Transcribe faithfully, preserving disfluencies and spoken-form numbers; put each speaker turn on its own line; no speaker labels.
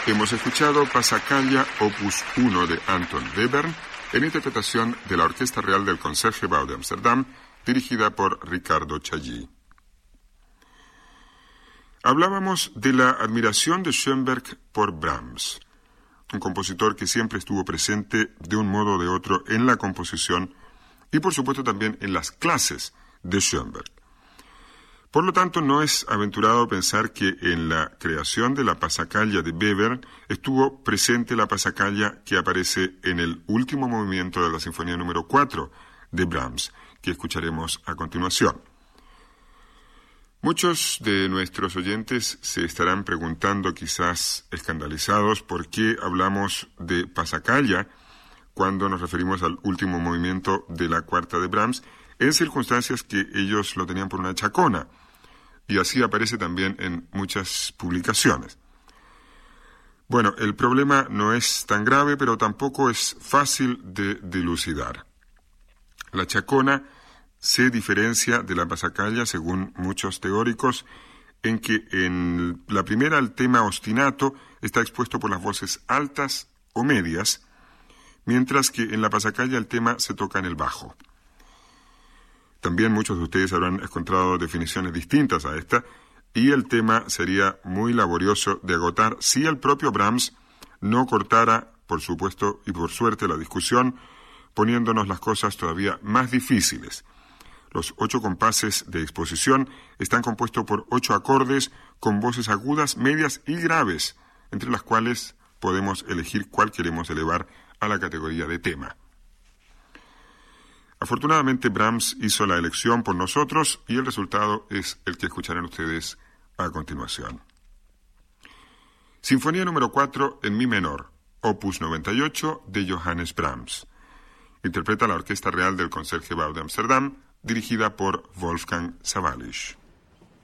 Hemos escuchado Passacaglia opus uno de Anton Webern en interpretación de la Orquesta Real del Concertgebouw de Ámsterdam, dirigida por Ricardo Chailly. Hablábamos de la admiración de Schoenberg por Brahms, un compositor que siempre estuvo presente de un modo o de otro en la composición y por supuesto también en las clases de Schoenberg. Por lo tanto, no es aventurado pensar que en la creación de la Passacaglia de Webern estuvo presente la Passacaglia que aparece en el último movimiento de la Sinfonía número cuatro de Brahms, que escucharemos a continuación. Muchos de nuestros oyentes se estarán preguntando, quizás escandalizados, por qué hablamos de Passacaglia cuando nos referimos al último movimiento de la cuarta de Brahms, en circunstancias que ellos lo tenían por una chacona, y así aparece también en muchas publicaciones. Bueno, el problema no es tan grave, pero tampoco es fácil de dilucidar. La chacona se diferencia de la Passacaglia, según muchos teóricos, en que en la primera el tema ostinato está expuesto por las voces altas o medias, mientras que en la Passacaglia el tema se toca en el bajo. También muchos de ustedes habrán encontrado definiciones distintas a esta, y el tema sería muy laborioso de agotar si el propio Brahms no cortara, por supuesto y por suerte, la discusión, poniéndonos las cosas todavía más difíciles. Los ocho compases de exposición están compuestos por ocho acordes con voces agudas, medias y graves, entre las cuales podemos elegir cuál queremos elevar a la categoría de tema. Afortunadamente, Brahms hizo la elección por nosotros y el resultado es el que escucharán ustedes a continuación. Sinfonía número cuatro en mi menor, opus noventa y ocho de Johannes Brahms. Interpreta la Orquesta Real del Concertgebouw de Ámsterdam, dirigida por Wolfgang Sawallisch.